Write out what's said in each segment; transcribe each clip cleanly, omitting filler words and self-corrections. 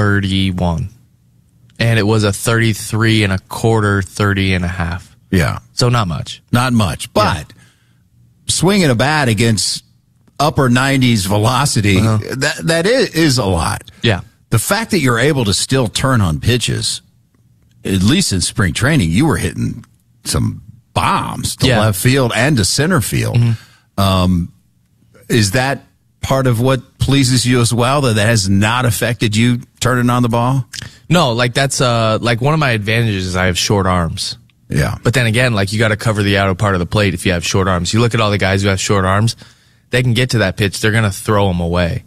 31. And it was a 33 and a quarter, 30 and a half. Yeah. So not much. Not much. But swinging a bat against upper 90s velocity, that is a lot. Yeah. The fact that you're able to still turn on pitches, at least in spring training, you were hitting some bombs to left field and to center field. Is that part of what pleases you as well, that has not affected you turning on the ball? No, like that's like one of my advantages is I have short arms. Yeah. But then again, like you got to cover the outer part of the plate if you have short arms. You look at all the guys who have short arms, they can get to that pitch, they're going to throw them away.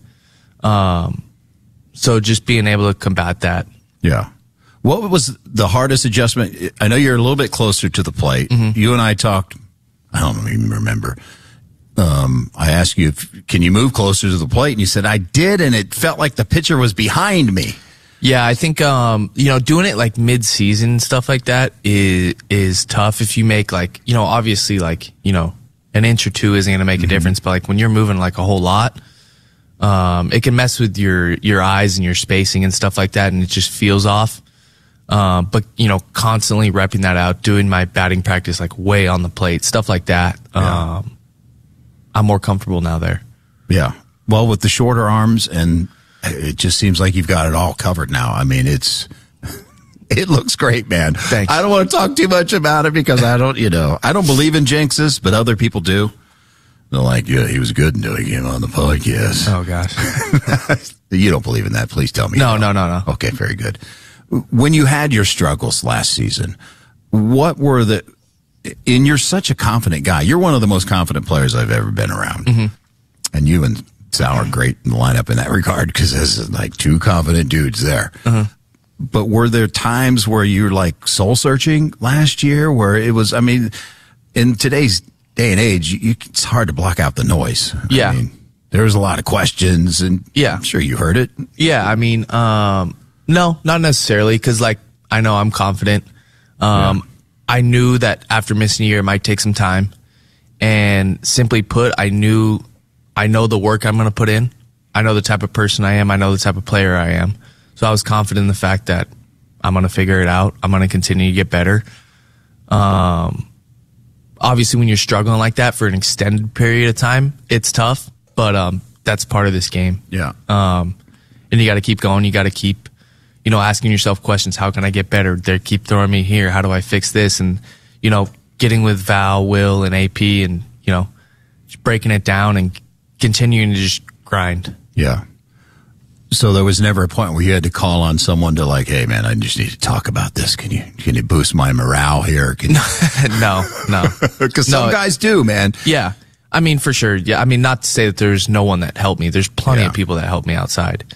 So just being able to combat that. Yeah. What was the hardest adjustment? I know you're a little bit closer to the plate. You and I talked, I don't even remember. I asked you, can you move closer to the plate? And you said, I did, and it felt like the pitcher was behind me. Yeah, I think, doing it like mid-season and stuff like that is tough if you make like, obviously like, an inch or two isn't going to make a difference, but like when you're moving like a whole lot, it can mess with your eyes and your spacing and stuff like that, and it just feels off. But constantly repping that out, doing my batting practice like way on the plate, stuff like that. I'm more comfortable now there. Yeah. Well, with the shorter arms, and it just seems like you've got it all covered now. I mean, it looks great, man. Thanks. I don't want to talk too much about it because I don't believe in jinxes, but other people do. They're like, yeah, he was good until he came on the podcast. Oh, gosh. You don't believe in that. Please tell me. No. Okay, very good. When you had your struggles last season, what were and you're such a confident guy. You're one of the most confident players I've ever been around. And you and Sal are great in the lineup in that regard because there's like two confident dudes there. But were there times where you were like soul searching last year where it was, I mean, in today's day and age, it's hard to block out the noise. Yeah. I mean, there was a lot of questions and I'm sure you heard it. Yeah. I mean, no, not necessarily. Cause like, I know I'm confident. I knew that after missing a year, it might take some time. And simply put, I know the work I'm going to put in. I know the type of person I am. I know the type of player I am. So I was confident in the fact that I'm going to figure it out. I'm going to continue to get better. Obviously, when you're struggling like that for an extended period of time, it's tough, but that's part of this game. Yeah. And you got to keep going. You got to keep, asking yourself questions. How can I get better? They keep throwing me here. How do I fix this? And, getting with Val, Will, and AP and, just breaking it down and continuing to just grind. Yeah. So there was never a point where you had to call on someone to like, hey man, I just need to talk about this. Can you boost my morale here? No. Because some guys do, man. Yeah. I mean, for sure. Yeah. I mean, not to say that there's no one that helped me. There's plenty of people that help me outside.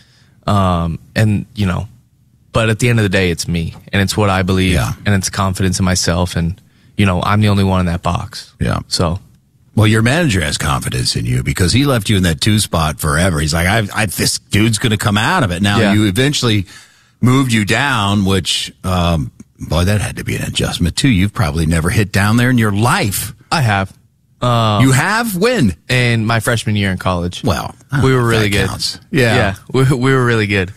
But at the end of the day, it's me and it's what I believe and it's confidence in myself. And, I'm the only one in that box. Yeah. So. Well, your manager has confidence in you because he left you in that 2 spot forever. He's like, this dude's going to come out of it. Now, you eventually moved you down, which, boy, that had to be an adjustment, too. You've probably never hit down there in your life. I have. You have? When? In my freshman year in college. Well, we were really good. Counts. Yeah. We were really good.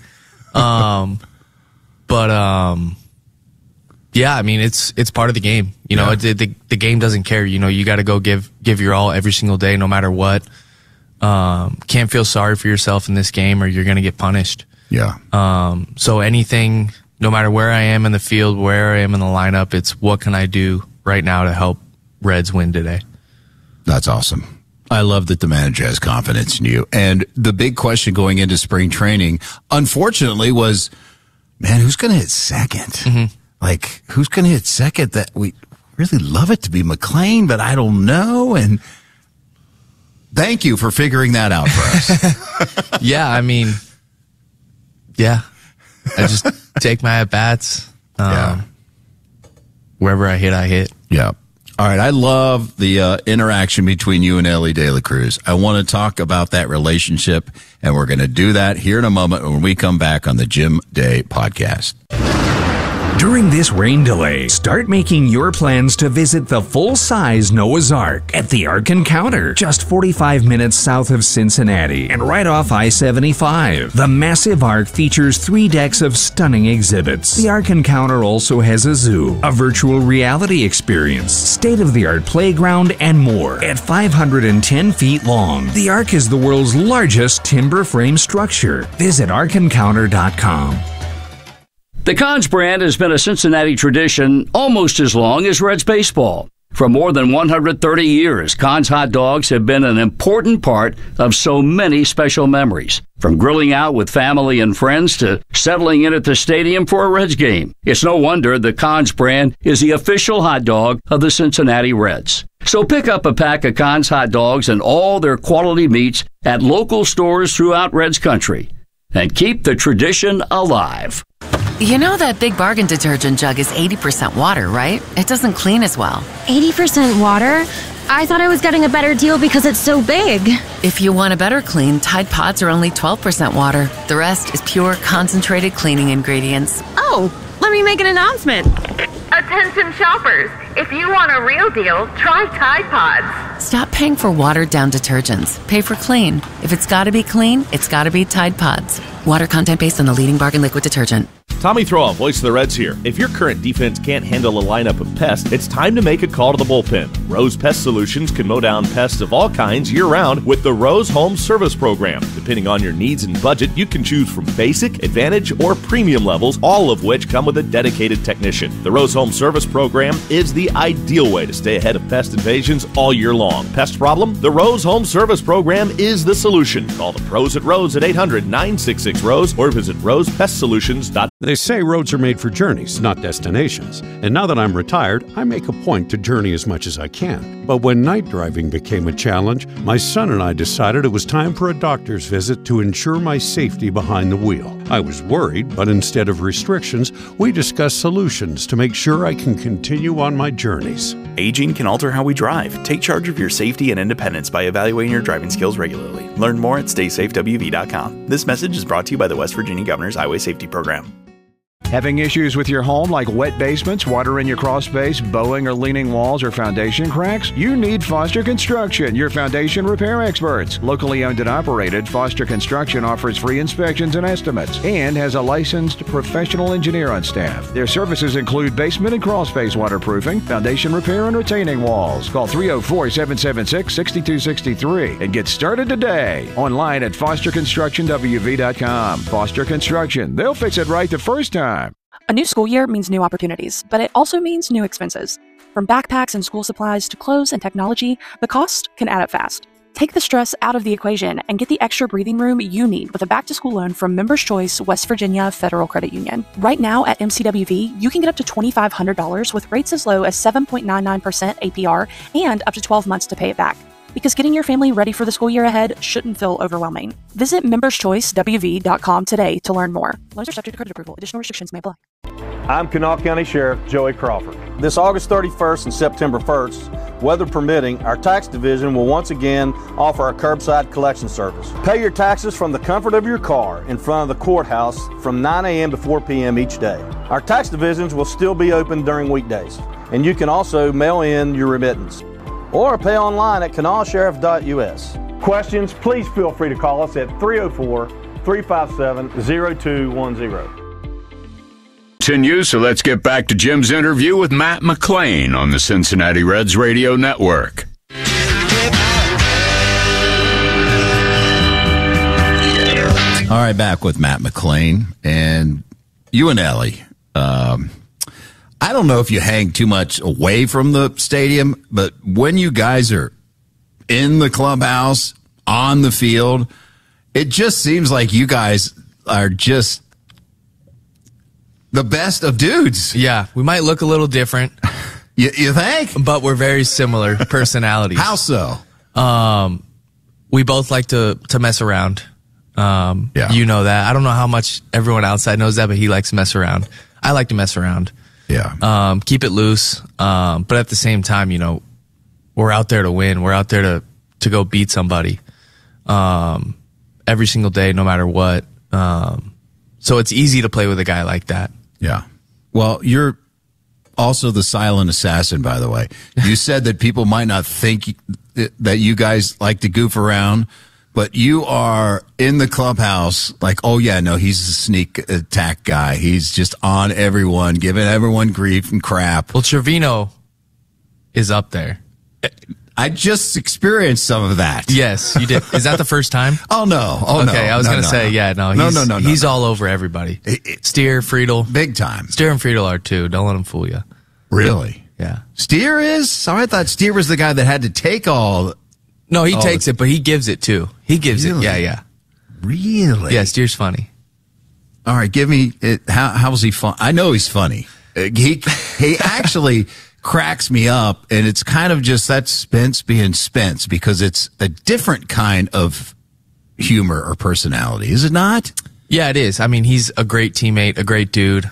Yeah, I mean, it's part of the game. The game doesn't care. You got to go give your all every single day, no matter what. Can't feel sorry for yourself in this game or you're going to get punished. Yeah. So anything, no matter where I am in the field, where I am in the lineup, it's what can I do right now to help Reds win today? That's awesome. I love that the manager has confidence in you. And the big question going into spring training, unfortunately, was, man, who's going to hit second? Like, who's going to hit second? That we really love it to be McLean, but I don't know. And thank you for figuring that out for us. Yeah, I mean, I just take my at-bats. Wherever I hit. Yeah. All right. I love the interaction between you and Elly De La Cruz. I want to talk about that relationship, and we're going to do that here in a moment when we come back on the Jim Day Podcast. During this rain delay, start making your plans to visit the full-size Noah's Ark at the Ark Encounter, just 45 minutes south of Cincinnati and right off I-75. The massive Ark features 3 decks of stunning exhibits. The Ark Encounter also has a zoo, a virtual reality experience, state-of-the-art playground, and more. At 510 feet long, the Ark is the world's largest timber frame structure. Visit ArkEncounter.com. The Cons brand has been a Cincinnati tradition almost as long as Reds baseball. For more than 130 years, Cons hot dogs have been an important part of so many special memories. From grilling out with family and friends to settling in at the stadium for a Reds game. It's no wonder the Cons brand is the official hot dog of the Cincinnati Reds. So pick up a pack of Cons hot dogs and all their quality meats at local stores throughout Reds country. And keep the tradition alive. You know that Big Bargain detergent jug is 80% water, right? It doesn't clean as well. 80% water? I thought I was getting a better deal because it's so big. If you want a better clean, Tide Pods are only 12% water. The rest is pure concentrated cleaning ingredients. Oh, let me make an announcement. Attention shoppers, if you want a real deal, try Tide Pods. Stop paying for watered-down detergents. Pay for clean. If it's gotta be clean, it's gotta be Tide Pods. Water content based on the leading Bargain liquid detergent. Tommy Throa, voice of the Reds here. If your current defense can't handle a lineup of pests, it's time to make a call to the bullpen. Rose Pest Solutions can mow down pests of all kinds year-round with the Rose Home Service Program. Depending on your needs and budget, you can choose from basic, advantage, or premium levels, all of which come with a dedicated technician. The Rose Home Service Program is the ideal way to stay ahead of pest invasions all year long. Pest problem? The Rose Home Service Program is the solution. Call the pros at Rose at 800-966-ROSE or visit rosepestsolutions.com. They say roads are made for journeys, not destinations. And now that I'm retired, I make a point to journey as much as I can. But when night driving became a challenge, my son and I decided it was time for a doctor's visit to ensure my safety behind the wheel. I was worried, but instead of restrictions, we discussed solutions to make sure I can continue on my journeys. Aging can alter how we drive. Take charge of your safety and independence by evaluating your driving skills regularly. Learn more at StaySafeWV.com. This message is brought to you by the West Virginia Governor's Highway Safety Program. Having issues with your home like wet basements, water in your crawl space, bowing or leaning walls, or foundation cracks? You need Foster Construction, your foundation repair experts. Locally owned and operated, Foster Construction offers free inspections and estimates and has a licensed professional engineer on staff. Their services include basement and crawl space waterproofing, foundation repair, and retaining walls. Call 304-776-6263 and get started today. Online at fosterconstructionwv.com. Foster Construction. They'll fix it right the first time. A new school year means new opportunities, but it also means new expenses. From backpacks and school supplies to clothes and technology, the cost can add up fast. Take the stress out of the equation and get the extra breathing room you need with a back-to-school loan from Members Choice West Virginia Federal Credit Union. Right now at MCWV, you can get up to $2,500 with rates as low as 7.99% APR and up to 12 months to pay it back. Because getting your family ready for the school year ahead shouldn't feel overwhelming. Visit memberschoicewv.com today to learn more. Loans are subject to credit approval. Additional restrictions may apply. I'm Kanawha County Sheriff Joey Crawford. This August 31st and September 1st, weather permitting, our tax division will once again offer a curbside collection service. Pay your taxes from the comfort of your car in front of the courthouse from 9 a.m. to 4 p.m. each day. Our tax divisions will still be open during weekdays, and you can also mail in your remittance or pay online at kanawhasheriff.us. Questions, please feel free to call us at 304-357-0210. Continue, so let's get back to Jim's interview with Matt McLain on the Cincinnati Reds Radio Network. All right, back with Matt McLain and you and Ellie. I don't know if you hang too much away from the stadium, but when you guys are in the clubhouse, on the field, it just seems like you guys are just the best of dudes. Yeah, we might look a little different. You think? But we're very similar personalities. How so? We both like to mess around. Yeah. You know that. I don't know how much everyone outside knows that, but he likes to mess around. I like to mess around. Yeah. Keep it loose. But at the same time, you know, we're out there to win. We're out there to go beat somebody. Every single day, no matter what. So it's easy to play with a guy like that. Yeah. Well, you're also the silent assassin, by the way. You said that people might not think that you guys like to goof around, but you are in the clubhouse like, oh, yeah, no, he's a sneak attack guy. He's just on everyone, giving everyone grief and crap. Well, Trevino is up there. I just experienced some of that. Yes, you did. Is that the first time? Oh, no. Oh, no. Okay, I was going to say, yeah, no. He's No. all over everybody. Steer, Friedel. Big time. Steer and Friedel are too. Don't let them fool you. Really? Yeah. Steer is? So I thought Steer was the guy that had to take all. No, he takes it, but he gives it too. He gives it. Yeah. Really? Yeah, Steer's funny. All right, give me it. How was he fun? I know he's funny. He actually cracks me up, and it's kind of just that Spence being Spence because it's a different kind of humor or personality, is it not? Yeah, it is. I mean, he's a great teammate, a great dude.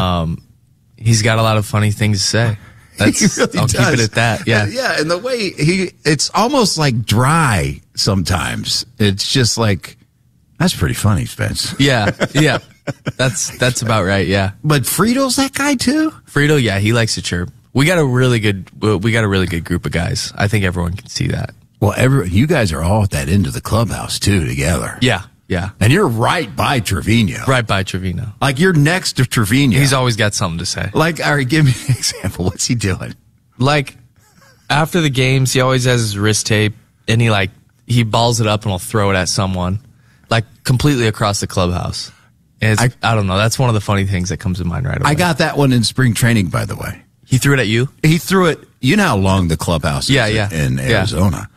He's got a lot of funny things to say. That's, really I'll does. keep it at that. Yeah. Yeah. And the way it's almost like dry sometimes. It's just like, that's pretty funny, Spence. Yeah. That's about right. Yeah. But Friedel's that guy too? Friedel, yeah, he likes to chirp. We got a really good group of guys. I think everyone can see that. Well, you guys are all at that end of the clubhouse too together. Yeah. And you're right by Trevino. Right by Trevino. Like you're next to Trevino. He's always got something to say. Like, all right, give me an example. What's he doing? Like, after the games, he always has his wrist tape, and he balls it up and will throw it at someone, like completely across the clubhouse. And I don't know. That's one of the funny things that comes to mind right away. I got that one in spring training, by the way. He threw it at you? He threw it. You know how long the clubhouse is in Arizona.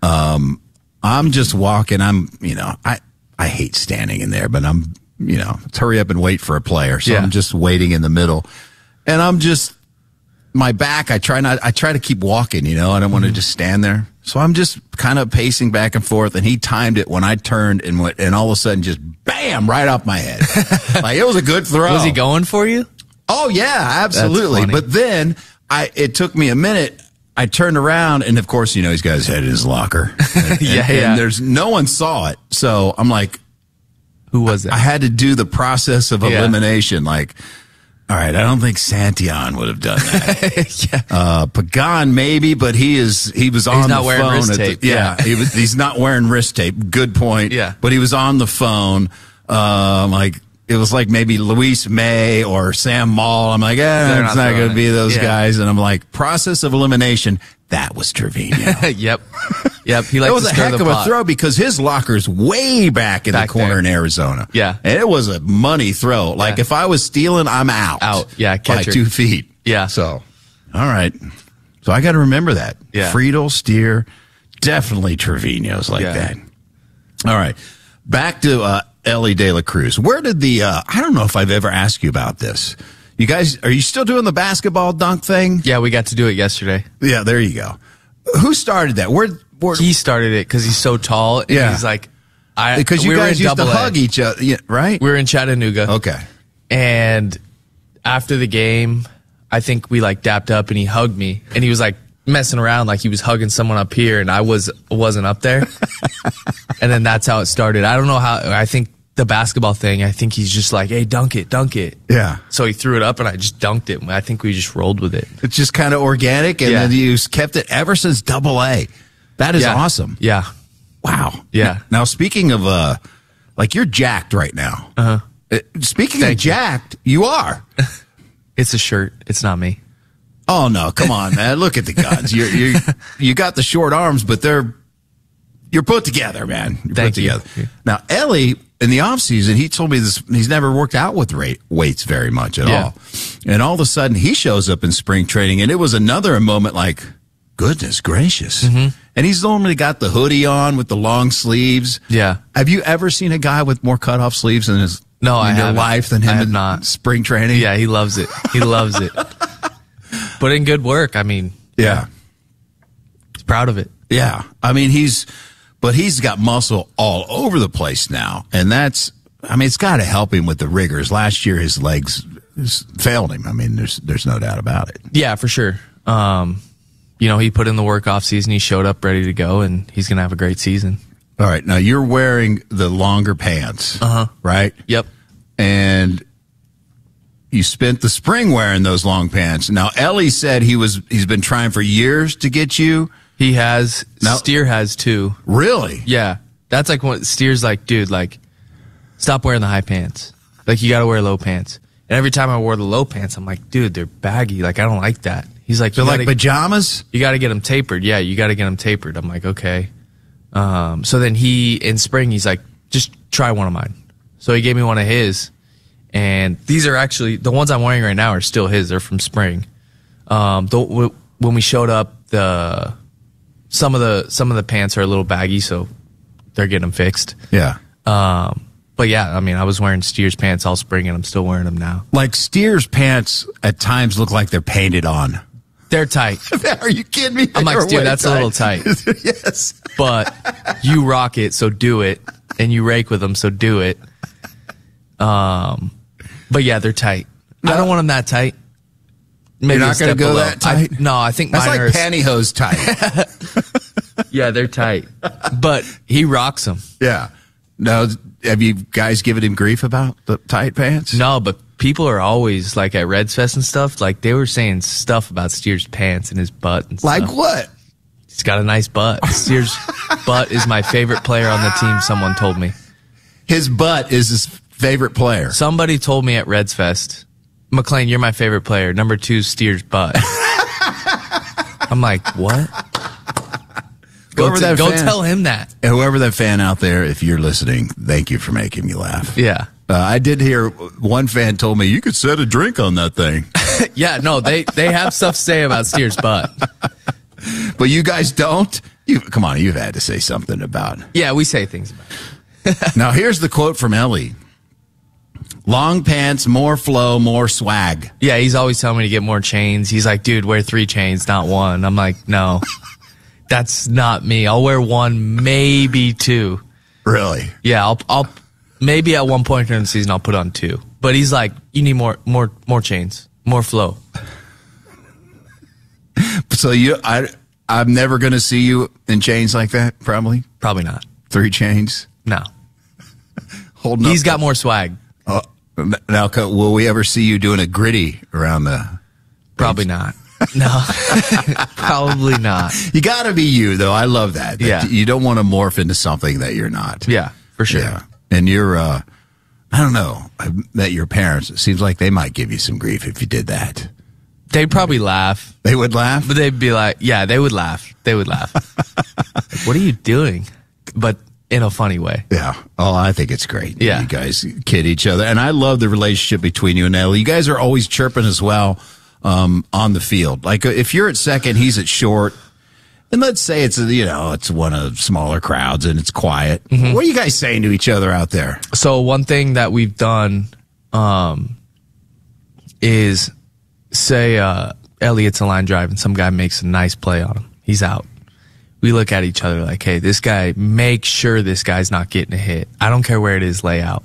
I'm just walking. I hate standing in there, but let's hurry up and wait for a player. So I'm just waiting in the middle, and I'm just my back. I try to keep walking. I don't want to just stand there. So I'm just kind of pacing back and forth, and he timed it when I turned and went, and all of a sudden just bam, right off my head. Like it was a good throw. Was he going for you? Oh yeah, absolutely. But then it took me a minute. I turned around, and of course, he's got his head in his locker. And there's no one saw it. So I'm like, who was it? I had to do the process of elimination. Like, all right, I don't think Santillan would have done that. Pagan maybe, but he was on the phone. Wrist tape. He's not wearing wrist tape. Good point. Yeah. But he was on the phone. It was like maybe Luis May or Sam Maul. I'm like, it's not going to be those guys. And I'm like, process of elimination. That was Trevino. Yep. He likes it was to a stir heck the of pot. a throw because his locker's way back in the corner in Arizona. Yeah. And it was a money throw. Like if I was stealing, I'm out. Yeah. By Catcher. 2 feet. Yeah. So, all right. So I got to remember that. Yeah. Friedel, Steer, definitely Trevino's like that. All right. Back to, Ellie De La Cruz. Where did I don't know if I've ever asked you about this. You guys, are you still doing the basketball dunk thing? Yeah, we got to do it yesterday. Yeah, there you go. Who started that? Where he started it because he's so tall. And he's like, because you guys used to hug each other, right? We were in Chattanooga. Okay. And after the game, I think we dapped up and he hugged me and he was like messing around like he was hugging someone up here and I wasn't up there. And then that's how it started. I don't know how. I think the basketball thing, I think he's just like, hey, dunk it. Yeah. So he threw it up and I just dunked it. I think we just rolled with it. It's just kind of organic and then you kept it ever since AA. That is awesome. Yeah. Wow. Yeah. Now, speaking of, you're jacked right now. Uh-huh. Speaking of jacked, you are. It's a shirt. It's not me. Oh, no. Come on, man. Look at the guns. You got the short arms, but you're put together, man. You're put together. Now, Ellie, in the offseason, he told me this, he's never worked out with weights very much at all. And all of a sudden, he shows up in spring training, and it was another moment like, goodness gracious. Mm-hmm. And he's normally got the hoodie on with the long sleeves. Yeah. Have you ever seen a guy with more cutoff sleeves in your life than him in not. Spring training? Yeah, he loves it. He loves it. Put in good work. I mean, yeah. He's proud of it. Yeah. I mean, he's got muscle all over the place now. And it's got to help him with the rigors. Last year, his legs failed him. I mean, there's no doubt about it. Yeah, for sure. He put in the work off season. He showed up ready to go, and he's going to have a great season. All right. Now, you're wearing the longer pants, right? Yep. And you spent the spring wearing those long pants. Now, Ellie said he's been trying for years to get you. He has. Now, Steer has too. Really? Yeah. That's like what Steer's like, dude, like, stop wearing the high pants. Like, you got to wear low pants. And every time I wore the low pants, I'm like, dude, they're baggy. Like, I don't like that. He's like, they're like pajamas? You got to get them tapered. Yeah, you got to get them tapered. I'm like, okay. So then in spring, he's like, just try one of mine. So he gave me one of his. And these are actually, the ones I'm wearing right now are still his. They're from spring. When we showed up, some of the pants are a little baggy, so they're getting them fixed. Yeah. But yeah, I mean, I was wearing Steer's pants all spring, and I'm still wearing them now. Like, Steer's pants at times look like they're painted on. They're tight. Are you kidding me? I'm like, dude, that's tight. A little tight. Yes. But you rock it, so do it. And you rake with them, so do it. But yeah, they're tight. No. I don't want them that tight. Maybe you're not going to go below. that tight? No, I think that's mine like pantyhose tight. Yeah, they're tight. But he rocks them. Yeah. No, have you guys given him grief about the tight pants? No, but people are always, like, at Reds Fest and stuff, like, they were saying stuff about Steer's pants and his butt and stuff. Like what? He's got a nice butt. Steer's butt is my favorite player on the team, someone told me. His butt is his favorite player. Somebody told me at Reds Fest, McLean, you're my favorite player. Number 2, Steer's butt. I'm like, what? Go tell him that. Whoever that fan out there, if you're listening, thank you for making me laugh. Yeah. I did hear one fan told me you could set a drink on that thing. Yeah, no, they have stuff to say about Steer's butt. But you guys don't? Come on, you've had to say something about it. Yeah, we say things about it. Now, here's the quote from Ellie. Long pants, more flow, more swag. Yeah, he's always telling me to get more chains. He's like, dude, wear 3 chains, not 1. I'm like, no, that's not me. I'll wear 1, maybe 2. Really? Yeah, I'll maybe at one point during the season I'll put on 2. But he's like, you need more chains, more flow. So I'm never going to see you in chains like that, probably? Probably not. 3 chains? No. He's got more swag. Now, will we ever see you doing a gritty around the... Probably not. No. Probably not. You got to be you, though. I love that. Yeah. You don't want to morph into something that you're not. Yeah, for sure. Yeah. And you're, I don't know, I met your parents. It seems like they might give you some grief if you did that. They'd probably laugh. They would laugh? But they'd be like, yeah, they would laugh. They would laugh. Like, what are you doing? But in a funny way. Yeah. Oh, I think it's great. Yeah. You guys kid each other. And I love the relationship between you and Ellie. You guys are always chirping as well on the field. Like, if you're at second, he's at short. And let's say it's one of smaller crowds and it's quiet. Mm-hmm. What are you guys saying to each other out there? So one thing that we've done is say Elliott's a line drive and some guy makes a nice play on him. He's out. We look at each other like, hey, this guy, make sure this guy's not getting a hit. I don't care where it is, lay out.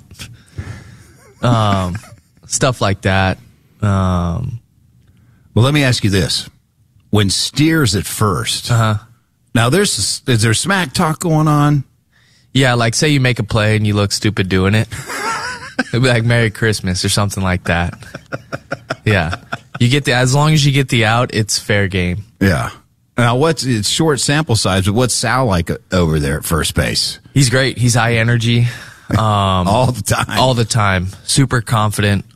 Stuff like that. Well, let me ask you this. When Steer's at first, now is there smack talk going on? Yeah, like say you make a play and you look stupid doing it. It'd be like Merry Christmas or something like that. Yeah. As long as you get the out, it's fair game. Yeah. Now, it's short sample size, but what's Sal like over there at first base? He's great. He's high energy. All the time. All the time. Super confident.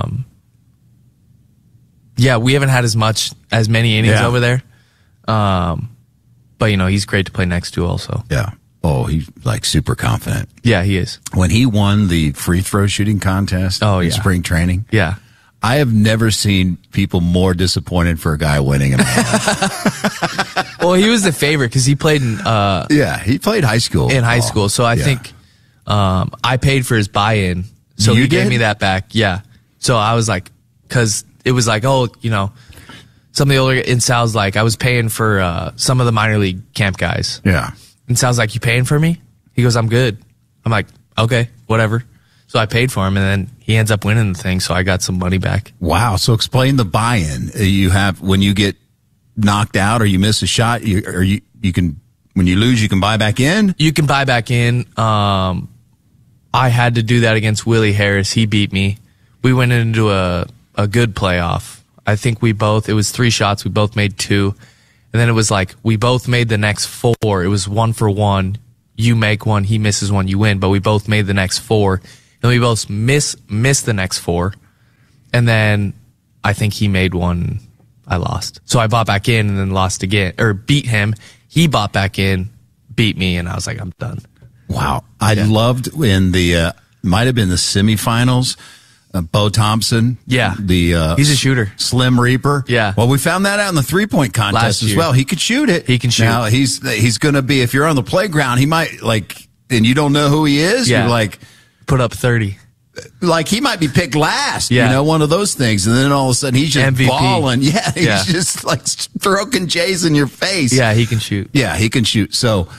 Yeah, we haven't had as many innings over there. But, he's great to play next to also. Yeah. Oh, he's like super confident. Yeah, he is. When he won the free throw shooting contest in spring training. Yeah. I have never seen people more disappointed for a guy winning. Well, he was the favorite because he played in... he played high school. In high school. So I think I paid for his buy-in. So he gave me that back. Yeah. So I was like... Because it was like, some of the older... And Sal's like, I was paying for some of the minor league camp guys. Yeah. And Sal's like, you paying for me? He goes, I'm good. I'm like, okay, whatever. So I paid for him, and then he ends up winning the thing, so I got some money back. Wow. So explain the buy-in you have when you get knocked out or you miss a shot, you can, when you lose, you can buy back in? You can buy back in. I had to do that against Willie Harris. He beat me. We went into a good playoff. I think it was 3 shots. We both made 2. And then it was like, we both made the next 4. It was 1 for 1. You make 1, he misses 1, you win. But we both made the next 4. And we both miss the next 4. And then I think he made 1. I lost. So I bought back in and then lost again, or beat him. He bought back in, beat me, and I was like, I'm done. Wow. I loved in the, might have been the semifinals, Bo Thompson. Yeah. He's a shooter. Slim Reaper. Yeah. Well, we found that out in the 3-point contest as well. He could shoot it. He can shoot. Now, he's going to be, if you're on the playground, he might, and you don't know who he is, you're like, put up 30. Like he might be picked last, yeah. One of those things. And then all of a sudden he's just MVP. balling. Yeah, he's just like throwing J's in your face. Yeah, he can shoot. Yeah, he can shoot. So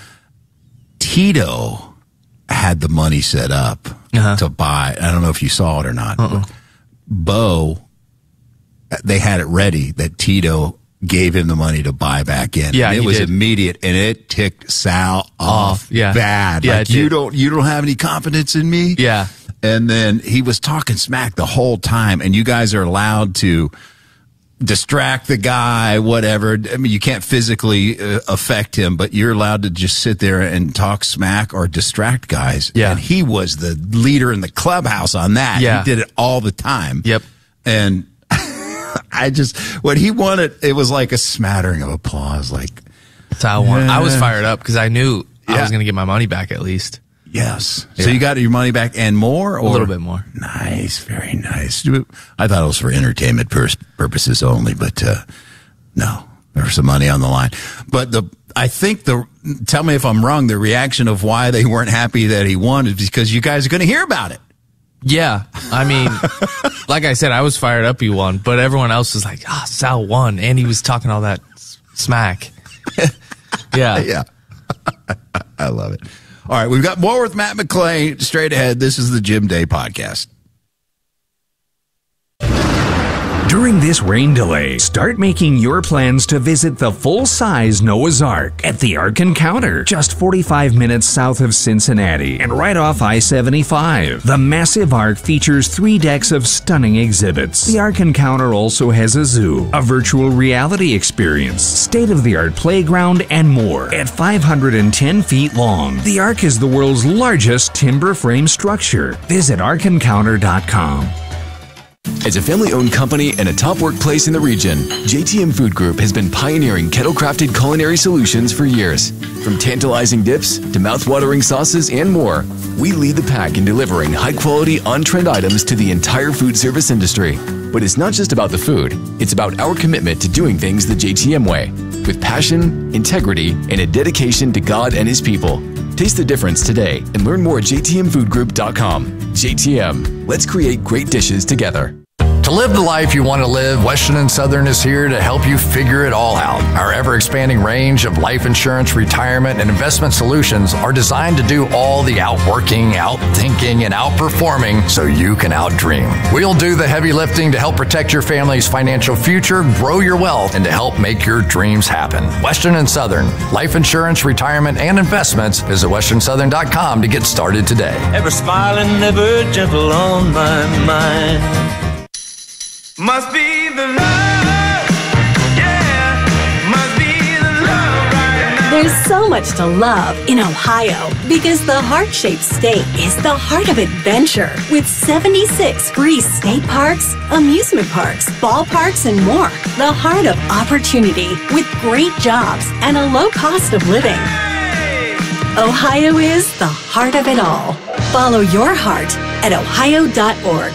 Tito had the money set up to buy. I don't know if you saw it or not. Bo, they had it ready that Tito gave him the money to buy back in. Yeah, and it was immediate, and it ticked Sal off bad. Yeah, like you don't have any confidence in me. Yeah. And then he was talking smack the whole time, and you guys are allowed to distract the guy, whatever. I mean, you can't physically affect him, but you're allowed to just sit there and talk smack or distract guys. Yeah. And he was the leader in the clubhouse on that. Yeah. He did it all the time. Yep. And when he won it, it was like a smattering of applause. Like, Sal won. I was fired up because I knew I was going to get my money back at least. Yes. So you got your money back and more? Or? A little bit more. Nice. Very nice. I thought it was for entertainment purposes only, but no, there was some money on the line. But tell me if I'm wrong, the reaction of why they weren't happy that he won is because you guys are going to hear about it. Yeah. I mean, like I said, I was fired up he won, but everyone else was like, Sal won. And he was talking all that smack. Yeah. Yeah. I love it. All right, we've got more with Matt McClain straight ahead. This is the Jim Day Podcast. During this rain delay, start making your plans to visit the full-size Noah's Ark at the Ark Encounter, just 45 minutes south of Cincinnati and right off I-75. The massive Ark features 3 decks of stunning exhibits. The Ark Encounter also has a zoo, a virtual reality experience, state-of-the-art playground, and more. At 510 feet long, the Ark is the world's largest timber frame structure. Visit ArkEncounter.com. As a family-owned company and a top workplace in the region, JTM Food Group has been pioneering kettle-crafted culinary solutions for years. From tantalizing dips to mouth-watering sauces and more, we lead the pack in delivering high-quality, on-trend items to the entire food service industry. But it's not just about the food. It's about our commitment to doing things the JTM way, with passion, integrity, and a dedication to God and His people. Taste the difference today and learn more at jtmfoodgroup.com. JTM, let's create great dishes together. To live the life you want to live, Western & Southern is here to help you figure it all out. Our ever-expanding range of life insurance, retirement, and investment solutions are designed to do all the outworking, outthinking, and outperforming so you can outdream. We'll do the heavy lifting to help protect your family's financial future, grow your wealth, and to help make your dreams happen. Western & Southern, life insurance, retirement, and investments. Visit westernsouthern.com to get started today. Ever smiling, ever gentle on my mind. Must be the love, yeah, must be the love right now. There's so much to love in Ohio because the heart-shaped state is the heart of adventure with 76 free state parks, amusement parks, ballparks, and more. The heart of opportunity with great jobs and a low cost of living. Ohio is the heart of it all. Follow your heart at ohio.org.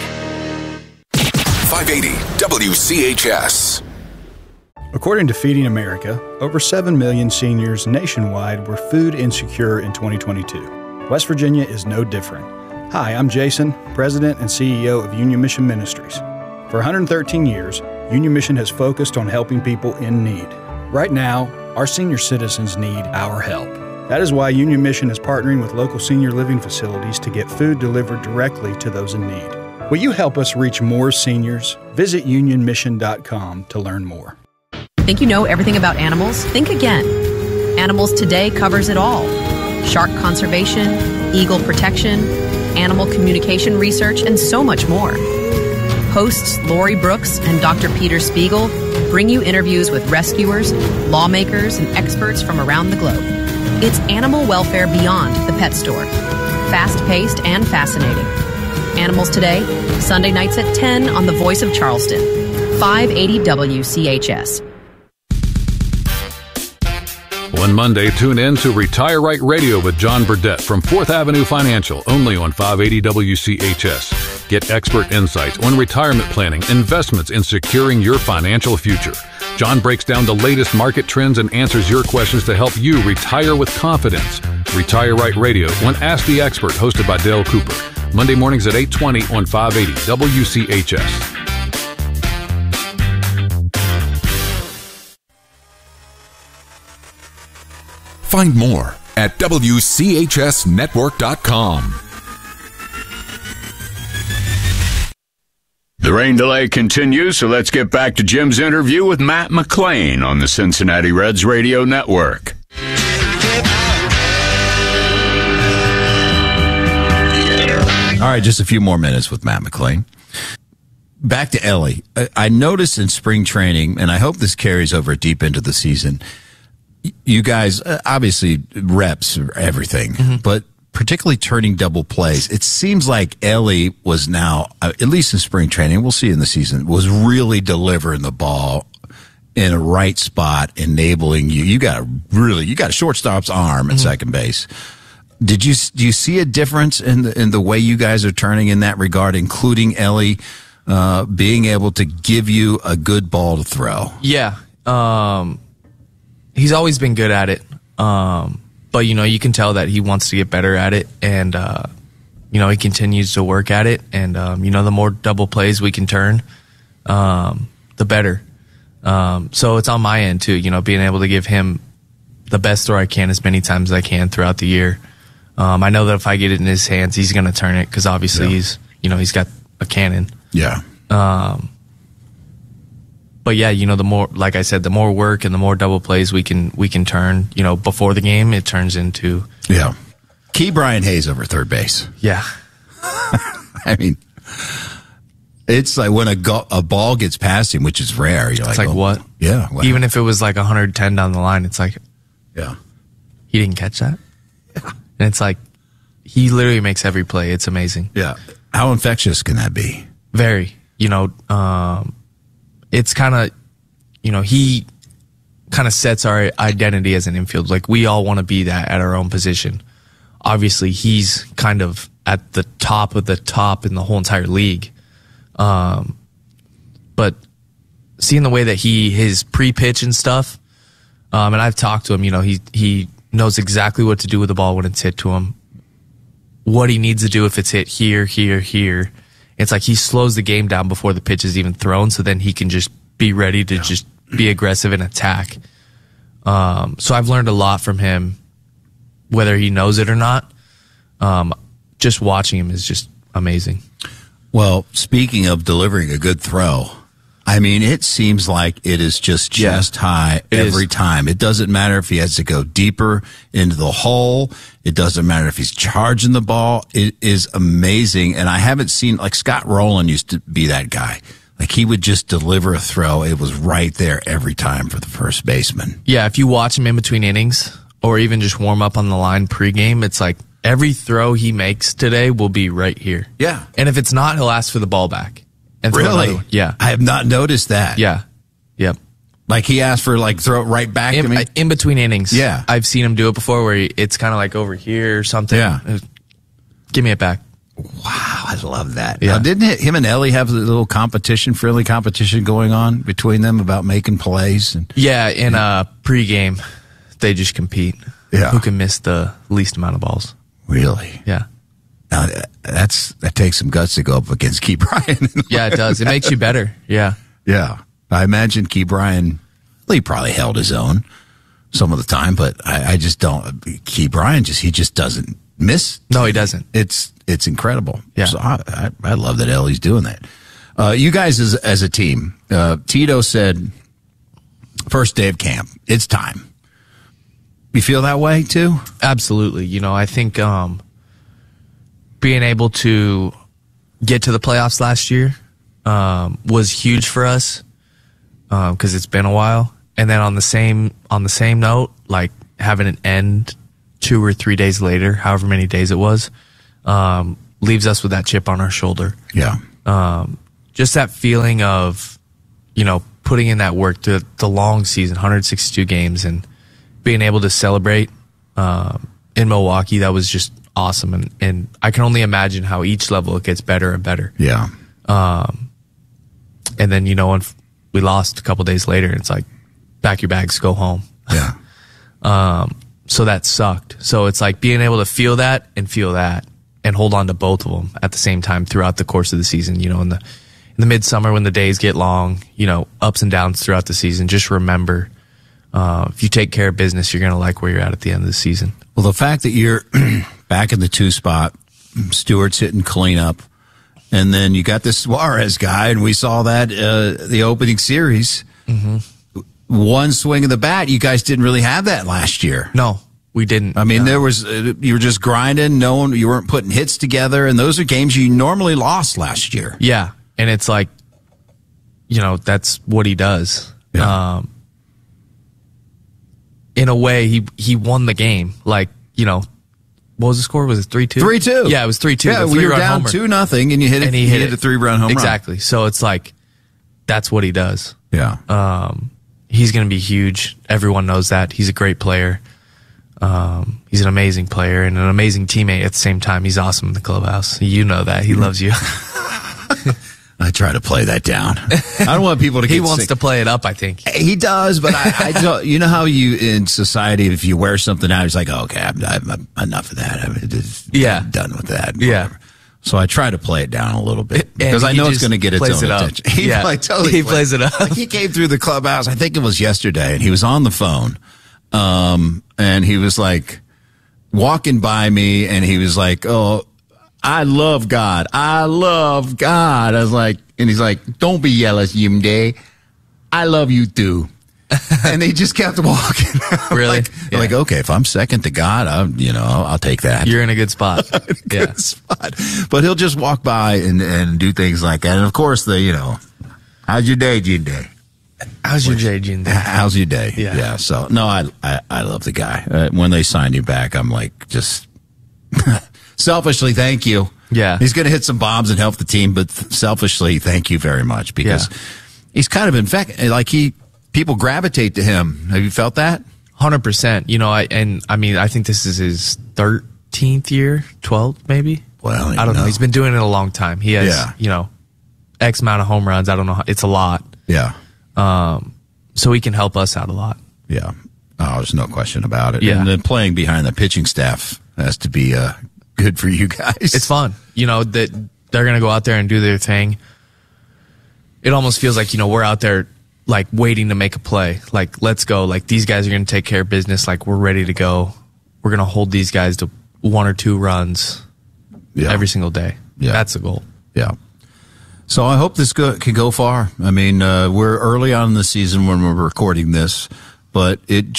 580 WCHS. According to Feeding America, over 7 million seniors nationwide were food insecure in 2022. West Virginia is no different. Hi, I'm Jason, President and CEO of Union Mission Ministries. For 113 years, Union Mission has focused on helping people in need. Right now, our senior citizens need our help. That is why Union Mission is partnering with local senior living facilities to get food delivered directly to those in need. Will you help us reach more seniors? Visit unionmission.com to learn more. Think you know everything about animals? Think again. Animals Today covers it all. Shark conservation, eagle protection, animal communication research, and so much more. Hosts Lori Brooks and Dr. Peter Spiegel bring you interviews with rescuers, lawmakers, and experts from around the globe. It's animal welfare beyond the pet store. Fast-paced and fascinating. Animals Today, Sunday nights at 10 on The Voice of Charleston, 580 WCHS. One Monday, tune in to Retire Right Radio with John Burdett from 4th Avenue Financial, only on 580 WCHS. Get expert insights on retirement planning, investments, and securing your financial future. John breaks down the latest market trends and answers your questions to help you retire with confidence. Retire Right Radio on Ask the Expert, hosted by Dale Cooper. Monday mornings at 8:20 on 580 WCHS. Find more at WCHSnetwork.com. The rain delay continues, so let's get back to Jim's interview with Matt McClain on the Cincinnati Reds Radio Network. All right, just a few more minutes with Matt McClain. Back to Ellie. I noticed in spring training, and I hope this carries over deep into the season, you guys, obviously reps are everything, but particularly turning double plays. It seems like Ellie was now, at least in spring training, we'll see in the season, was really delivering the ball in a right spot, enabling you. You got a shortstop's arm at second base. Do you see a difference in the way you guys are turning in that regard, including Ellie being able to give you a good ball to throw? Yeah. He's always been good at it. But, you can tell that he wants to get better at it. And, he continues to work at it. And, the more double plays we can turn, the better. So it's on my end, too, being able to give him the best throw I can as many times as I can throughout the year. I know that if I get it in his hands, he's going to turn it because obviously he's got a cannon. Yeah. But yeah, the more, like I said, the more work and the more double plays we can turn, before the game, it turns into. Yeah. Key Brian Hayes over third base. Yeah. I mean, it's like when a ball gets past him, which is rare. You're it's like what? Yeah. Wow. Even if it was like 110 down the line, it's like, yeah, he didn't catch that. And it's like, he literally makes every play. It's amazing. Yeah. How infectious can that be? Very. It's kind of, he kind of sets our identity as an infield. Like, we all want to be that at our own position. Obviously, he's kind of at the top of the top in the whole entire league. But seeing the way that his pre-pitch and stuff, and I've talked to him, he knows exactly what to do with the ball when it's hit to him, what he needs to do if it's hit here, here, here. It's like he slows the game down before the pitch is even thrown, so then he can just be ready to just be aggressive and attack. So I've learned a lot from him, whether he knows it or not. Just watching him is just amazing. Well, speaking of delivering a good throw, I mean, it seems like it is just chest high every time. It doesn't matter if he has to go deeper into the hole. It doesn't matter if he's charging the ball. It is amazing. And I haven't seen, like, Scott Rowland used to be that guy. Like, he would just deliver a throw. It was right there every time for the first baseman. Yeah, if you watch him in between innings or even just warm up on the line pregame, it's like every throw he makes today will be right here. Yeah. And if it's not, he'll ask for the ball back. And really? Yeah. I have not noticed that. Yeah. Yep. Like, he asked for, like, throw it right back to me? In between innings. Yeah. I've seen him do it before where it's kind of like over here or something. Yeah. Give me it back. Wow, I love that. Yeah. Now, didn't him and Ellie have a little friendly competition going on between them about making plays? Yeah, in pregame, they just compete. Yeah. Who can miss the least amount of balls. Really? Yeah. Now, that takes some guts to go up against Key Bryan. Yeah, it does. It makes you better. Yeah. Yeah. I imagine Key Bryan, he probably held his own some of the time, but I just don't. Key Bryan he just doesn't miss. No, he doesn't. It's incredible. Yeah. So I love that Ellie's doing that. You guys as a team, Tito said, first day of camp, it's time. You feel that way too? Absolutely. I think being able to get to the playoffs last year was huge for us because it's been a while. And then on the same note, like having it end 2 or 3 days later, however many days it was, leaves us with that chip on our shoulder. Yeah. Just that feeling of, putting in that work, the long season, 162 games, and being able to celebrate in Milwaukee, that was just awesome. And I can only imagine how each level it gets better and better. Yeah. And then, when we lost a couple days later, it's like, pack your bags, go home. Yeah. So that sucked. So it's like being able to feel that and hold on to both of them at the same time throughout the course of the season. In the midsummer when the days get long, ups and downs throughout the season, just remember, if you take care of business, you're going to like where you're at the end of the season. Well, the fact that you're back in the 2 spot, Stewart's hitting cleanup, and then you got this Suarez guy, and we saw that the opening series. Mm-hmm. One swing of the bat, you guys didn't really have that last year. No, we didn't. I mean, there was you were just grinding. You weren't putting hits together, and those are games you normally lost last year. Yeah, and it's like, that's what he does. Yeah. In a way, he won the game. Like, what was the score? Was it 3-2? 3-2. Yeah, it was 3-2. Yeah, we were down 2-0, and you hit it. And he hit a 3-run home run. Exactly. So it's like, that's what he does. Yeah. He's going to be huge. Everyone knows that. He's a great player. He's an amazing player and an amazing teammate at the same time. He's awesome in the clubhouse. You know that. He loves you. I try to play that down. I don't want people to get He wants sick. to play it up, I think. He does, but I don't, you know how you, in society, if you wear something out, it's like, oh, okay, I'm enough of that. I'm done with that. Yeah. Whatever. So I try to play it down a little bit because And I know he it's going to get its plays own it up. attention. Yeah. He plays it up. Like he came through the clubhouse, I think it was yesterday, and he was on the phone. And he was like walking by me, and he was like, oh, I love God. I love God. I was like, and he's like, don't be jealous, Yimday. I love you too. And they just kept walking. Really? Like, okay, if I'm second to God, I'll take that. You're in a good spot. Good spot. But he'll just walk by and do things like that. And of course, how's your day, Jinde? How's your day, Jinde? How's your day? Yeah. So no, I love the guy. When they signed you back, I'm like, just selfishly, thank you. Yeah. He's going to hit some bombs and help the team, but selfishly, thank you very much because he's kind of infected. Like people gravitate to him. Have you felt that? 100%. I think this is his 13th year, 12th maybe. Well, I don't know. He's been doing it a long time. He has, X amount of home runs. I don't know. It's a lot. Yeah. So he can help us out a lot. Yeah. Oh, there's no question about it. Yeah. And then playing behind the pitching staff has to be good for you guys. It's fun. That they're going to go out there and do their thing. It almost feels like, we're out there like waiting to make a play. Like, let's go. Like, these guys are going to take care of business. Like, we're ready to go. We're going to hold these guys to 1 or 2 runs every single day. Yeah. That's the goal. Yeah. So I hope this can go far. I mean, we're early on in the season when we're recording this, but it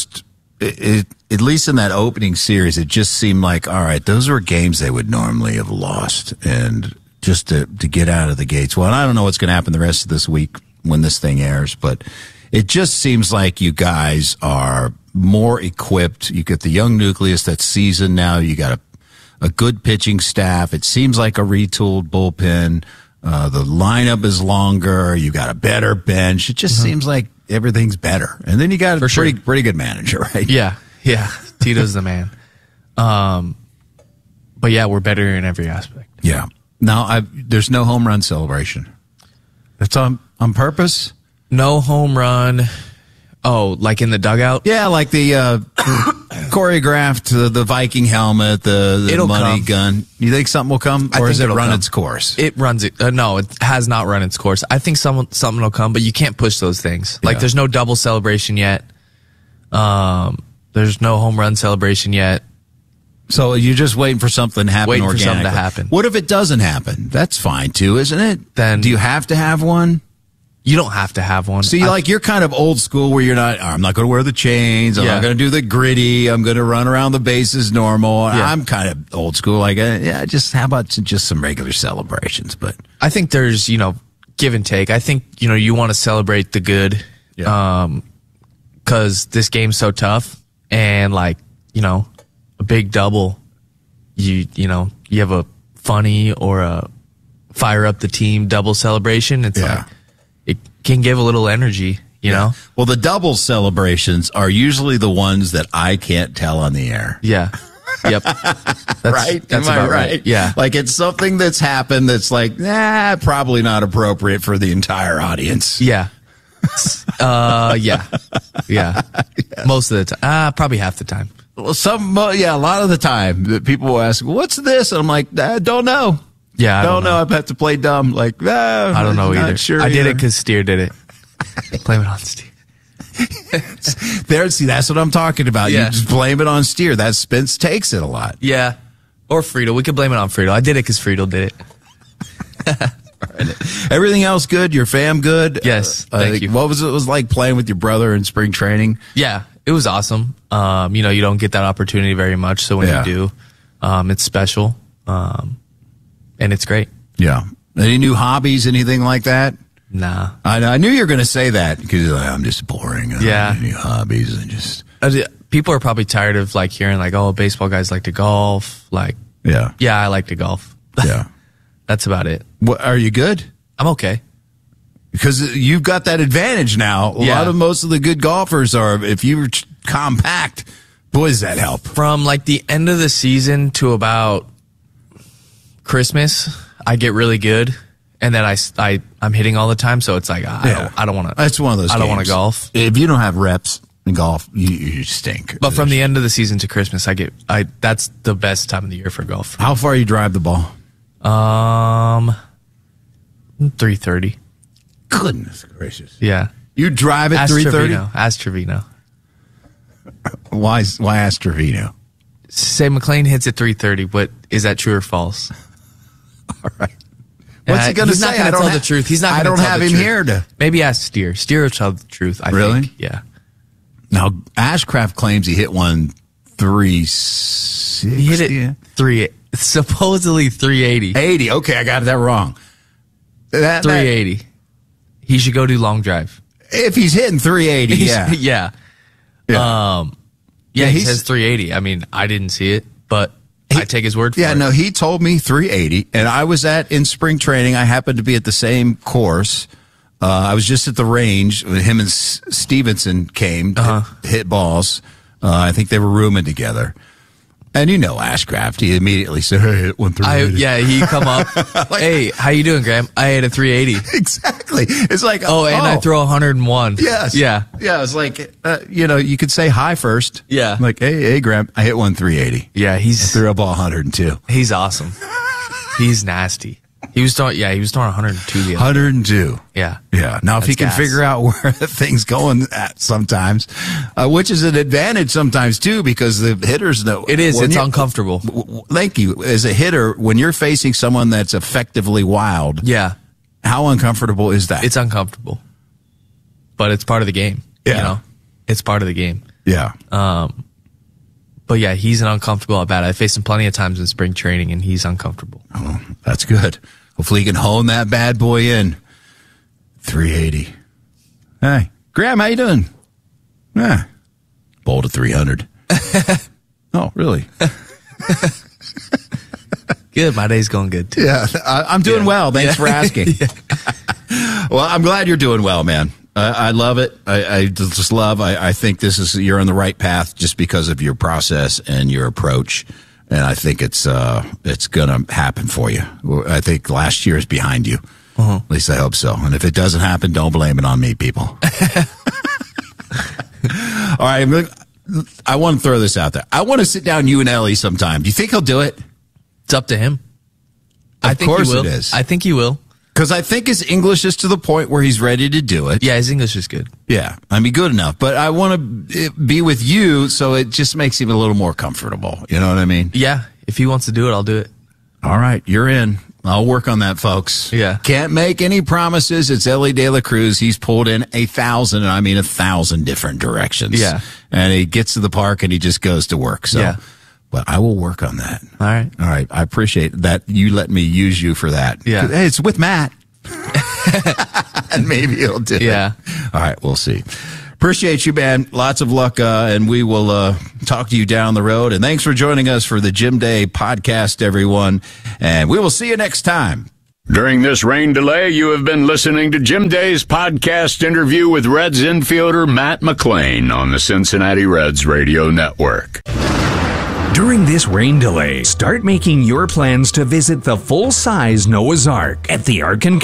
at least in that opening series, it just seemed like, all right, those were games they would normally have lost. And just to get out of the gates. Well, and I don't know what's going to happen the rest of this week when this thing airs, but it just seems like you guys are more equipped. You get the young nucleus that's seasoned now. You got a good pitching staff. It seems like a retooled bullpen. The lineup is longer. You got a better bench. It just seems like everything's better. And then you got a pretty good manager, right? Yeah. Yeah. Tito's the man. But yeah, we're better in every aspect. Yeah. Now, there's no home run celebration. It's on purpose? No home run. Oh, like in the dugout? Yeah, like the choreographed, the Viking helmet, the money gun. You think something will come? Or has it run its course? It runs it. No, it has not run its course. I think something will come, but you can't push those things. Like, there's no double celebration yet. There's no home run celebration yet. So you're just waiting for something to happen Waiting organically. for something to happen. What if it doesn't happen? That's fine too, isn't it? Then do you have to have one? You don't have to have one. See, you're kind of old school where you're not, I'm not going to wear the chains. I'm not going to do the gritty. I'm going to run around the bases normal. Yeah. I'm kind of old school. Like, just how about just some regular celebrations? But I think there's, give and take. I think, you want to celebrate the good. Yeah. 'Cause this game's so tough, and a big double, you have a funny or a fire up the team double celebration. It's it can give a little energy, you know? Well, the double celebrations are usually the ones that I can't tell on the air. Yeah. Yep. That's, right? That's Am I about right? Yeah. Like it's something that's happened that's probably not appropriate for the entire audience. Yeah. Yeah. Most of the time. Probably half the time. Well, a lot of the time that people will ask, "What's this?" And I'm like, "I don't know." Yeah, I don't know. I have to play dumb. Like, I don't know either. Sure I did it because Steer did it. Blame it on Steer. See, that's what I'm talking about. Yeah. You just blame it on Steer. That Spence takes it a lot. Yeah. Or Friedel. We could blame it on Friedel. I did it because Friedel did it. Everything else good? Your fam good? Yes. Thank you. What was it like playing with your brother in spring training? Yeah, it was awesome. You don't get that opportunity very much. So when you do, it's special. And it's great. Yeah. Any new hobbies, anything like that? Nah. I knew you were going to say that because I'm just boring. I don't have any hobbies and just. People are probably tired of hearing baseball guys like to golf. Yeah, I like to golf. Yeah. That's about it. What, are you good? I'm okay. Because you've got that advantage now. Most of the good golfers are, if you're compact, boy, does that help. From the end of the season to about Christmas, I get really good. And then I'm hitting all the time. So it's I don't want to. That's one of those I don't want to golf. If you don't have reps in golf, you stink. But from the end of the season to Christmas, that's the best time of the year for golf. How far you drive the ball? 330. Goodness gracious. Yeah. You drive at 330? Ask Trevino. Why ask Trevino? Say McLean hits at 330. What is that true or false? All right. What's he going to say? He's not going to tell the truth. He's not going to tell the truth. I don't have him here to. Maybe ask Steer. Steer will tell the truth. I think. Yeah. Now, Ashcraft claims he hit one 360. He hit it supposedly 380. 80. Okay, I got that wrong. 380. He should go do long drive. If he's hitting 380, yeah. He says 380. I mean, I didn't see it, but I take his word for it. Yeah, no, he told me 380, and I was in spring training. I happened to be at the same course. I was just at the range. Him and Stevenson came to hit balls. I think they were rooming together. And Ashcraft, he immediately said, "Hey, hit 130." He come up. Hey, how you doing, Graham? I hit a 380. Exactly. It's like, and I throw 101. Yes. Yeah. Yeah. It's like, you could say hi first. Yeah. Like, hey, Graham, I hit 380. Yeah, I threw a ball 102. He's awesome. He's nasty. He was throwing 102 the other 102. Yeah. Yeah. Now, if he can figure out where the thing's going at sometimes, which is an advantage sometimes too, because the hitters know. It is. It's uncomfortable. Thank you. As a hitter, when you're facing someone that's effectively wild. Yeah. How uncomfortable is that? It's uncomfortable. But it's part of the game. Yeah. It's part of the game. Yeah. But yeah, he's an uncomfortable at bat. I faced him plenty of times in spring training, and he's uncomfortable. Oh, that's good. Hopefully he can hone that bad boy in. 380. Hey, Graham, how you doing? Bowl to 300. Oh, really? Good. My day's going good, too. Yeah, I'm doing well. Thanks for asking. Well, I'm glad you're doing well, man. I love it. I just love. I think you're on the right path just because of your process and your approach, and I think it's gonna happen for you. I think last year is behind you. At least I hope so. And if it doesn't happen, don't blame it on me, people. All right, I want to throw this out there. I want to sit down you and Ellie sometime. Do you think he'll do it? It's up to him. Of course it is. I think he will. Because I think his English is to the point where he's ready to do it. Yeah, his English is good. Yeah, I mean, good enough. But I want to be with you, so it just makes him a little more comfortable. You know what I mean? Yeah, if he wants to do it, I'll do it. All right, you're in. I'll work on that, folks. Yeah. Can't make any promises. It's Ellie De La Cruz. He's pulled in 1,000, and I mean 1,000 different directions. Yeah. And he gets to the park, and he just goes to work. So. Yeah. But I will work on that. All right. All right. I appreciate that you let me use you for that. Yeah. Hey, it's with Matt. And maybe he'll do it. All right, we'll see. Appreciate you, man. Lots of luck, and we will talk to you down the road. And thanks for joining us for the Jim Day podcast, everyone. And we will see you next time. During this rain delay, you have been listening to Jim Day's podcast interview with Reds infielder Matt McLain on the Cincinnati Reds Radio Network. During this rain delay, start making your plans to visit the full-size Noah's Ark at the Ark Encounter.